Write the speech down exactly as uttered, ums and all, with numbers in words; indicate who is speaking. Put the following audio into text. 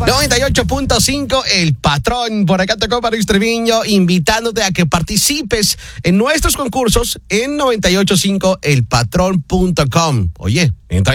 Speaker 1: noventa y ocho punto cinco, El Patrón. Por acá tocó Paris Treviño, invitándote a que participes en nuestros concursos en noventa y ocho punto cinco el patrón punto com. Oye, entra